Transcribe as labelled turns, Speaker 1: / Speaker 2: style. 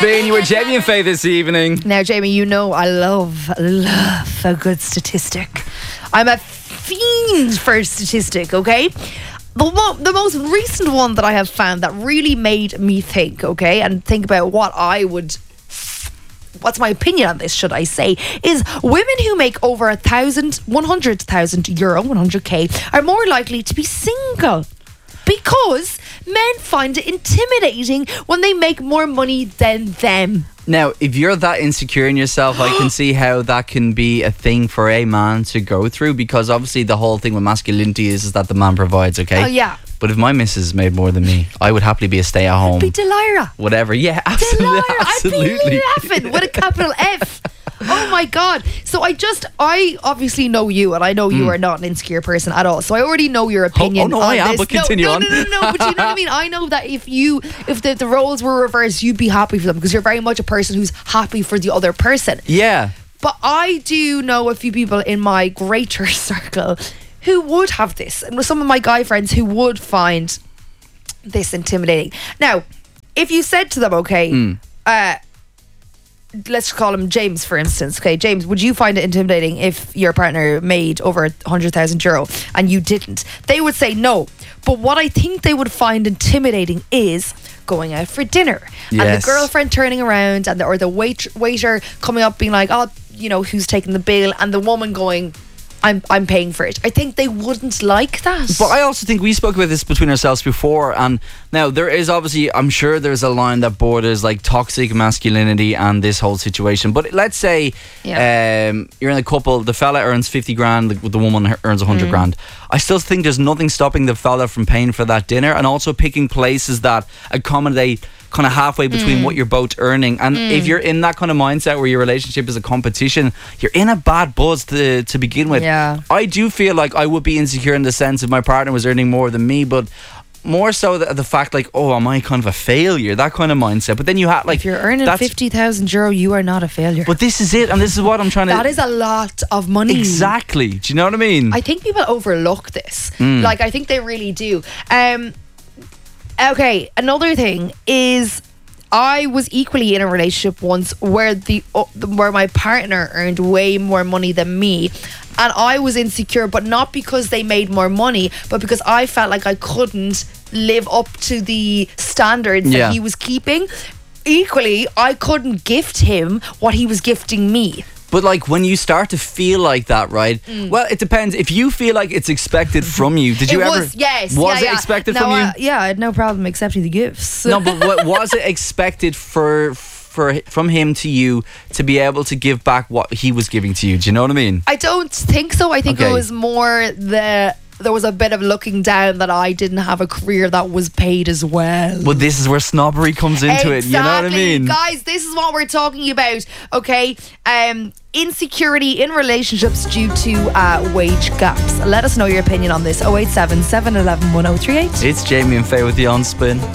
Speaker 1: Spin, you were Jamie and Faye this evening.
Speaker 2: Now, Jamie, you know I love a good statistic. I'm a fiend for a statistic, okay? The most recent one that I have found that really made me think, okay, and think about what's my opinion on this, should I say, is women who make over 100,000 euro, 100k, are more likely to be single. Because men find it intimidating when they make more money than them.
Speaker 1: Now, if you're that insecure in yourself, I can see how that can be a thing for a man to go through, because obviously the whole thing with masculinity is that the man provides, okay?
Speaker 2: Oh, yeah.
Speaker 1: But if my missus made more than me, I would happily be a stay-at-home.
Speaker 2: I'd be Delira.
Speaker 1: Whatever, yeah, absolutely.
Speaker 2: Delira, I'd be laughing with a capital F. Oh my God. So I obviously know you, and I know you are not an insecure person at all. So I already know your opinion.
Speaker 1: Oh no,
Speaker 2: on
Speaker 1: I am,
Speaker 2: this.
Speaker 1: but continue on.
Speaker 2: No, but you know what I mean? I know that if the roles were reversed, you'd be happy for them, because you're very much a person who's happy for the other person.
Speaker 1: Yeah.
Speaker 2: But I do know a few people in my greater circle who would have this, and with some of my guy friends who would find this intimidating. Now, if you said to them, okay, let's call him James, for instance. Okay, James, would you find it intimidating if your partner made over 100,000 euro and you didn't? They would say no. But what I think they would find intimidating is going out for dinner, and the girlfriend turning around, and or the waiter coming up being like, oh, you know, who's taking the bill, and the woman going, I'm paying for it. I think they wouldn't like that.
Speaker 1: But I also think we spoke about this between ourselves before, and now there is obviously, I'm sure there's a line that borders like toxic masculinity and this whole situation. But let's say you're in a couple, the fella earns 50 grand, the woman earns 100 grand. I still think there's nothing stopping the fella from paying for that dinner, and also picking places that accommodate kind of halfway between what you're both earning. And if you're in that kind of mindset where your relationship is a competition, you're in a bad buzz to begin with.
Speaker 2: Yeah.
Speaker 1: I do feel like I would be insecure in the sense if my partner was earning more than me, but more so the fact like, oh, am I kind of a failure? That kind of mindset. But then you have like,
Speaker 2: if you're earning 50,000 euro, you are not a failure.
Speaker 1: But this is it, and this is what I'm trying to.
Speaker 2: That is a lot of money.
Speaker 1: Exactly. Do you know what I mean?
Speaker 2: I think people overlook this. Like, I think they really do. Okay, another thing is, I was equally in a relationship once where where my partner earned way more money than me, and I was insecure, but not because they made more money, but because I felt like I couldn't live up to the standards that he was keeping. Equally, I couldn't gift him what he was gifting me.
Speaker 1: But like, when you start to feel like that, right? Well, it depends. If you feel like it's expected from you, did you ever?
Speaker 2: Yes.
Speaker 1: Was it expected from you?
Speaker 2: I had no problem accepting the gifts.
Speaker 1: No, but what was it expected from him to you to be able to give back what he was giving to you? Do you know what I mean?
Speaker 2: I don't think so. I think it was more there was a bit of looking down that I didn't have a career that was paid as well.
Speaker 1: Well, this is where snobbery comes into it. You know what I mean?
Speaker 2: Guys, this is what we're talking about, okay? Insecurity in relationships due to wage gaps. Let us know your opinion on this. 087 711 1038.
Speaker 1: It's Jamie and Faye with the On Spin.